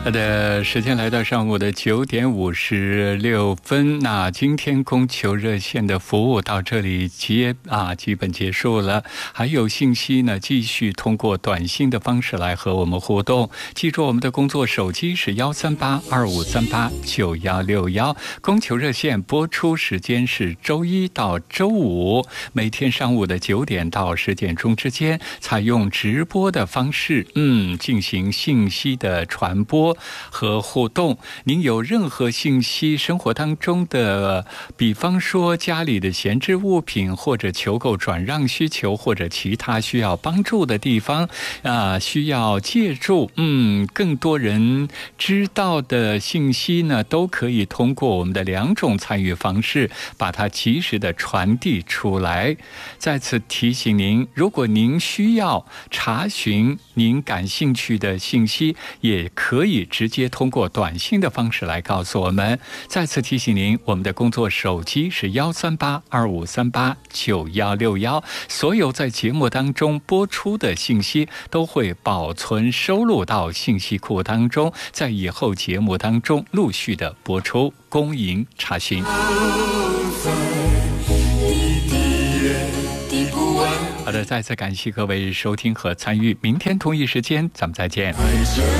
好的，时间来到上午的9:56。那今天供求热线的服务到这里基本结束了。还有信息呢，继续通过短信的方式来和我们互动。记住，我们的工作手机是13825389161。供求热线播出时间是周一到周五，每天上午的9点到10点钟之间，采用直播的方式，进行信息的传播和互动。您有任何信息，生活当中的，比方说家里的闲置物品，或者求购转让需求，或者其他需要帮助的地方，需要借助，更多人知道的信息呢，都可以通过我们的2种参与方式，把它及时的传递出来。再次提醒您，如果您需要查询您感兴趣的信息，也可以直接通过短信的方式来告诉我们。再次提醒您，我们的工作手机是13825389161。所有在节目当中播出的信息都会保存收录到信息库当中，在以后节目当中陆续的播出，供您查询。好的，再次感谢各位收听和参与，明天同一时间咱们再见。